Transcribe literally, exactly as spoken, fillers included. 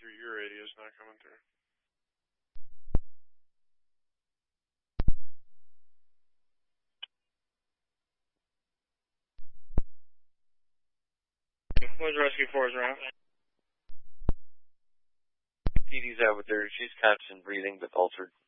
through your radio, it's not coming through. What's rescue force around? P D's out with her. She's conscious and breathing, but altered.